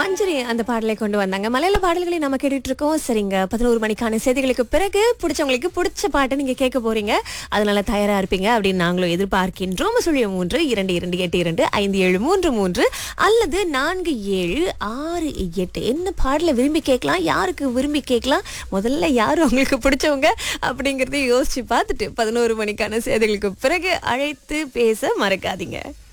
மஞ்சரி அந்த பாடலை கொண்டு வந்தாங்க. மலையாள பாடல்களை நம்ம கேட்டுட்டு இருக்கோம். சரிங்க, 11 மணிக்கான செய்திகளுக்கு பிறகு பிடிச்சவங்களுக்கு பிடிச்ச பாட்டை நீங்க கேட்க போறீங்க. அதனால தயாரா இருப்பீங்க அப்படின்னு நாங்களும் எதிர்பார்க்கின்றோம். 03 அல்லது 4768 என்ன பாடலை விரும்பி கேட்கலாம், யாருக்கு விரும்பி கேட்கலாம், முதல்ல யாரு உங்களுக்கு பிடிச்சவங்க அப்படிங்கறத யோசிச்சு பார்த்துட்டு 11 மணிக்கான செய்திகளுக்கு பிறகு அழைத்து பேச மறக்காதீங்க.